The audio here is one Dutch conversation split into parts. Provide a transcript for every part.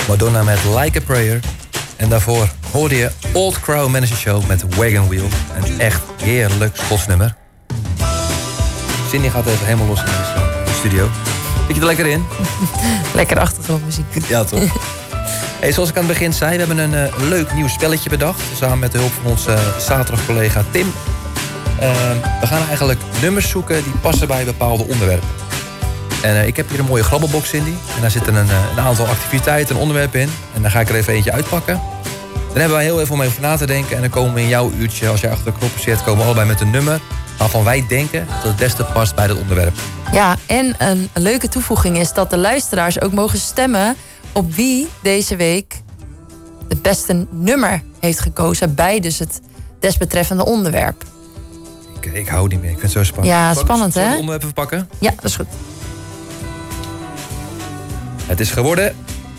Madonna met Like a Prayer. En daarvoor hoorde je Old Crow Manager Show met Wagon Wheel. Een echt heerlijk Schotsnummer. Cindy gaat even helemaal los in de studio. Zit je er lekker in? Lekker achtergrondmuziek. Ja, toch? Hey, zoals ik aan het begin zei, we hebben een leuk nieuw spelletje bedacht. Samen met de hulp van onze zaterdag-collega Tim. We gaan eigenlijk nummers zoeken die passen bij bepaalde onderwerpen. En ik heb hier een mooie grabbelbox, Cindy. En daar zitten een aantal activiteiten en onderwerpen in. En daar ga ik er even eentje uitpakken. Dan hebben wij heel even om even na te denken. En dan komen we in jouw uurtje, als jij achter de knoppen zit, komen we allebei met een nummer waarvan wij denken dat het beste past bij dat onderwerp. Ja, en een leuke toevoeging is dat de luisteraars ook mogen stemmen op wie deze week het beste nummer heeft gekozen bij dus het desbetreffende onderwerp. Ik hou niet meer, ik vind het zo spannend. Ja, spannend hè? Zullen we het onderwerp even pakken? Ja, dat is goed. Het is geworden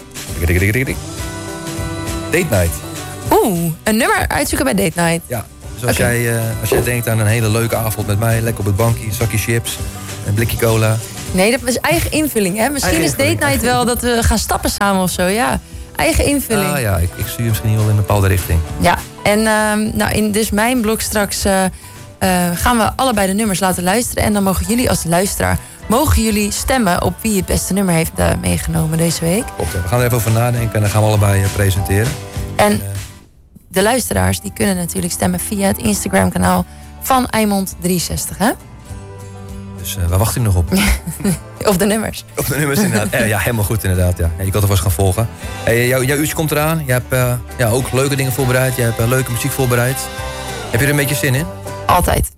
Date Night. Een nummer uitzoeken bij Date Night. Ja, dus als jij denkt aan een hele leuke avond met mij, lekker op het bankje, een zakje chips, een blikje cola. Nee, dat is eigen invulling, hè? Misschien is Date Night wel dat we gaan stappen samen of zo, ja. Eigen invulling. Ah ja, ik stuur misschien wel in een bepaalde richting. Ja, en in dus mijn blog straks gaan we allebei de nummers laten luisteren. En dan mogen jullie als luisteraar stemmen op wie het beste nummer heeft meegenomen deze week. Klopt, we gaan er even over nadenken en dan gaan we allebei presenteren. En de luisteraars die kunnen natuurlijk stemmen via het Instagram kanaal van Eimond63, hè? Dus waar wacht u nog op? Op de nummers. Op de nummers inderdaad. Ja, helemaal goed inderdaad. Ja. Je kan er vast gaan volgen. Hey, jouw uurtje komt eraan. Je hebt ook leuke dingen voorbereid. Je hebt leuke muziek voorbereid. Heb je er een beetje zin in? Altijd.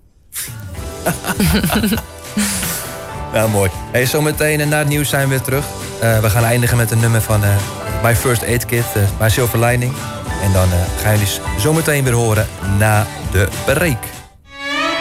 Nou, mooi. Hey, zometeen na het nieuws zijn we weer terug. We gaan eindigen met een nummer van My First Aid Kit, My Silver Lining. En dan gaan jullie zometeen weer horen na de break.